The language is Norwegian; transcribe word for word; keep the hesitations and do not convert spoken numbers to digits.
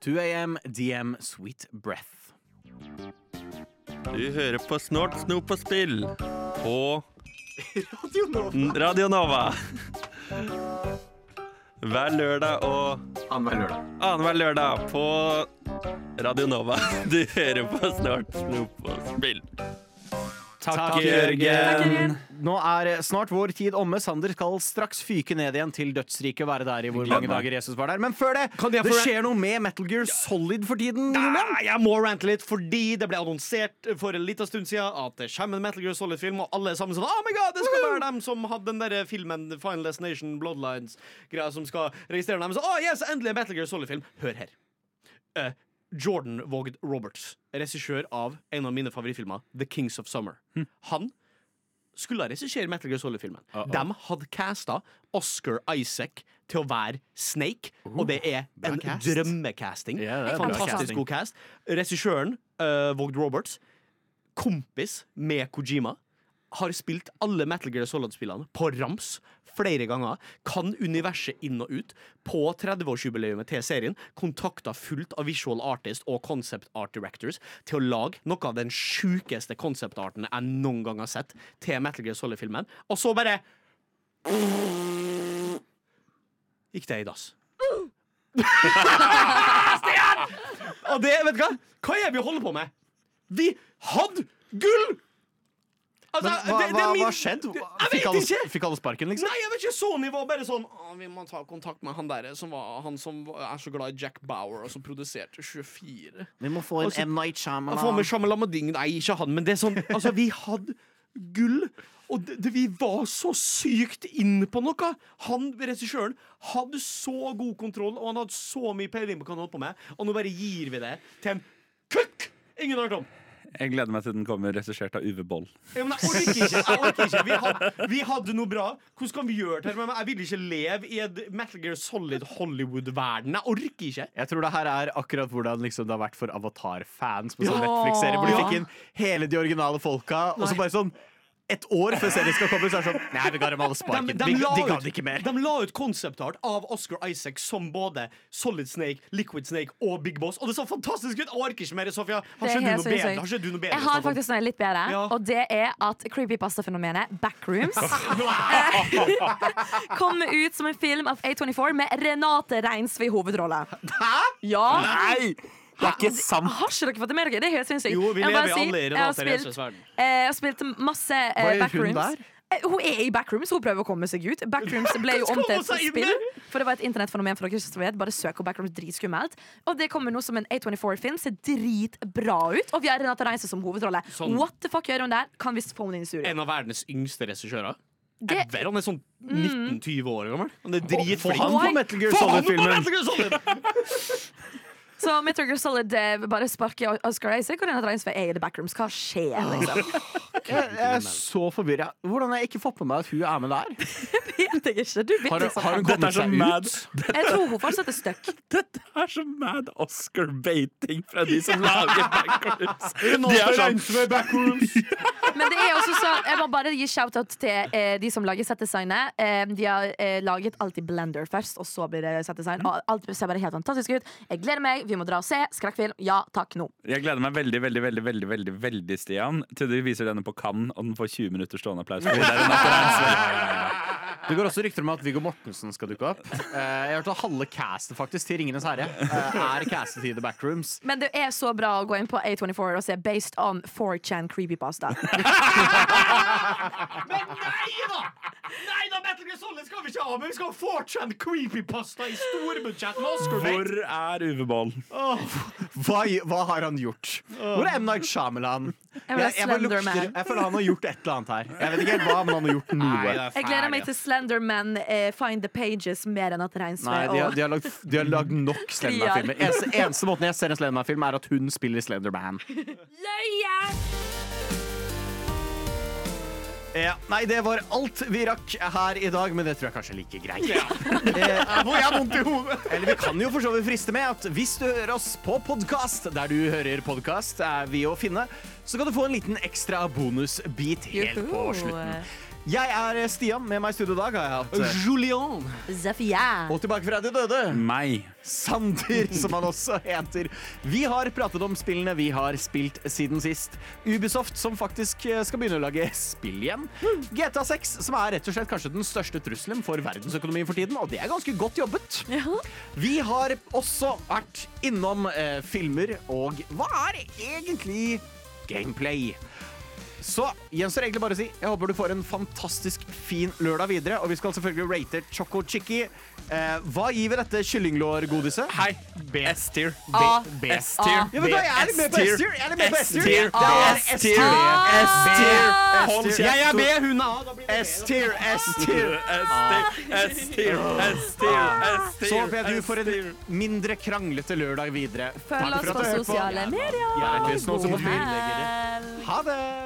two a.m. D M Sweet Breath. Du hører på Snort, Snop og Spill på Radio Nova. Radio Nova. Hver lørdag og Annenhver lørdag. annenhver lørdag på Radio Nova. Du hører på Snort, Snop og Spill. Takk, Jørgen. Nå er snart vår tid omme. Sander skal straks fyke ned igjen til dødsriket og være der i hvor mange dager Jesus var der. Men før det, Kan jeg det få- skjer noe med Metal Gear Solid for tiden, Julian. Nei, jeg må rante litt, fordi det ble annonsert for en liten stund siden at det kommer en Metal Gear Solid-film, og alle er sammen sånn, oh my god, det skal være dem som hadde den der filmen Final Destination Bloodlines-greia som skal registrere dem. Så, oh yes, endelig en Metal Gear Solid-film. Hør her. Eh, Jordan Vogt Roberts, regissør av en av mine favorittfilmer, The Kings of Summer. Han skulle regissere Metal Gear Solid-filmen. De hadde castet Oscar Isaac til å være Snake, og det er en cast. drømmecasting. Ja, det er bra Fantastisk casting. god cast. Regissøren, uh, Vogt Roberts, kompis med Kojima, har spilt alle Metal Gear Solid-spillene på rams flere ganger, kan universet inn og ut. På trettiårsjubileet til serien kontakta fullt av visual artist og concept art directors til å lage noe av den sjukeste concept-arten jeg noen gang har sett til Metal Gear Solid-filmen. Og så bare gikk det i dass. Stian! Og det, vet du hva? Hva er vi holder på med? Vi hadde gull! Altså, Men hva, det- det hva, er min- hva skjedde? Jeg Fikk vet alle, ikke! fikk alle sparken, liksom? Nei, jeg vet ikke, Sony var bare sånn «Å, vi må ta kontakt med han der som var Han som er så glad i Jack Bauer, og som produserte tjuefire. Vi må få en Altså, M. Night Han får med Shyamalan. Shamalamading. Nei, ikke han, men det er sånn Altså, vi hadde gull, og det, det, vi var så sykt inn på noe. Han, regissøren, hadde så god kontroll, og han hadde så mye peiling på hva han holdt på med, og nå bare gir vi det til en kukk ingen har hørt om. Jeg gleder meg til den kommer regissert av Uwe Boll. Ja, men jeg orker ikke, jeg orker ikke. Vi, hadde, vi hadde noe bra. Hvordan kan vi gjøre det her? Men jeg vil ikke leve i et Metal Gear Solid Hollywood-verden. Jeg orker ikke. Jeg tror det her er akkurat hvordan liksom, det har vært for Avatar-fans på sånn Ja. Netflix-serie, hvor de Ja. fikk inn hele de originale folka, og så bare sånn et år før serien skal komme, så er det sånn Nei, vi ga dem alle sparken. De, De, de, la de ga ut, det ikke mer. de la ut concept-art av Oscar Isaac som både Solid Snake, Liquid Snake og Big Boss. Og det så fantastisk ut! Jeg orker ikke mer, Sofia. Har Det er ikke du helt noe bedre? sinnssykt. Har ikke du noe bedre Jeg å har snakke om? faktisk noe litt bedre, Ja. og det er at creepypasta-fenomenet Backrooms kommer ut som en film av A twenty-four med Renate Reinsve i hovedrolle. Hæ? Ja. Nei! Det er ikke sant! Har ikke dere fått det med dere? Det er helt sinnssykt. Jo, vi Jeg må bare lever si, alle i jeg har Renate spilt- Reinsves verden. eh, Jeg har spilt masse eh, Hva gjør hun Backrooms. der? Eh, Hun er i Backrooms, hun prøver å komme seg ut. Backrooms ble jo Skal om til hun seg et inn spill, der? for det var et internettfenomen. For dere som vet, bare søk opp Backrooms, dritskummelt. Og det kommer nå som en A twenty-four-film, ser dritbra ut. Og vi har Renate Reinsve som hovedrolle. Sånn. What the fuck gjør hun der? Kan vi få henne inn i studio? En av verdens yngste regissører. Det- Ever. Han er sånn nitten tjue år gammel. Han er Få dritflink. han på Metal Gear Få han på Solid-filmen. Metal Gear Solid! Så Metal Gear Solid eh, bare sparker Oscar Isaac, og Renate Reinsve er i The Backrooms. Hva skjer, liksom? Jeg, jeg er så forvirra. Hvordan har jeg ikke fått med meg at hun er med der? Vet jeg ikke. Du vet Har, liksom. har hun Dette er kommet så seg mad. ut? Jeg tror hun fortsatt er stuck. Dette er så mad Oscar-baiting fra de som lager Backrooms. De er sånn Reinsve Backrooms. Men det er også sånn, jeg må bare gi shout-out til eh, de som lager settdesignet. Eh, de har eh, laget alt i Blender først, og så blir det settdesign. Og alt ser bare helt fantastisk ut. Jeg gleder meg, vi må dra og se. Skrekkfilm, ja takk, nå. Jeg gleder meg veldig, veldig, veldig, veldig, veldig, veldig Stian, til du viser denne på Cannes, og den får tjue minutter stående applaus. Fordi det er en natt. Det går også rykter om at Viggo Mortensen skal dukke opp. Eh, jeg har hørt at halve castet faktisk til Ringenes herre eh, er castet i The Backrooms. Men det er så bra å gå inn på A twenty-four og se Based on four chan creepypasta. Men nei da! Nei da, Metal Gear Solid skal vi ikke ha, men vi skal ha four chan creepypasta i storbudsjett med Oscar Bate. Hvor er Uwe Boll? Hva, hva har han gjort? Hvor er M. Night Shyamalan? Jeg vil ha Jeg, bare Slender lukter, Man. jeg føler han har gjort et eller annet her. Jeg vet ikke helt hva, men han har gjort noe. Jeg gleder meg til Slenderman, eh, Find the Pages med Renate Reinsve. Nei, de har, og- de har, lagd, de har lagd nok Slenderman-filmer. Eneste, eneste måten jeg ser en Slenderman-film, er at hun spiller Slenderman. Løye! Ja, nei, det var alt vi rakk her i dag, men det tror jeg kanskje er like greit. Hvor jeg har vondt i hodet. Eller vi kan jo for så vidt friste med at hvis du hører oss på podcast, der du hører podcast, er vi å finne, så kan du få en liten ekstra bonusbit helt på Juhu. slutten. Jeg er Stian. Med meg i studio i dag har jeg hatt Julian. Zafia. Og tilbake fra de døde, Meg. Sander, som han også heter. Vi har pratet om spillene vi har spilt siden sist. Ubisoft, som faktisk skal begynne å lage spill igjen. G T A seks, som er rett og slett kanskje den største trusselen for verdensøkonomien for tiden, og det er ganske godt jobbet. Ja. Vi har også vært innom eh, filmer, og hva er egentlig gameplay? Så gjenstår egentlig bare å si jeg håper du får en fantastisk fin lørdag videre, og vi skal selvfølgelig rate Choco Chicky. Eh, hva gir vi dette kyllinglår-godiset? Hei. S-tier. A. B. S-tier. Ja, men da, jeg er litt med på S-tier. Jeg er litt med på S-tier. S-tier. Det er S-tier. S-tier. S-tier. Hold kjeft. Jeg er B, hun er A. Da blir det B. S-tier. S-tier. S-tier. S-tier. S-tier. Så håper jeg du får en mindre kranglete lørdag videre. Følg oss på sosiale medier. Hjertelig snås og på God spill. helg. Ha det!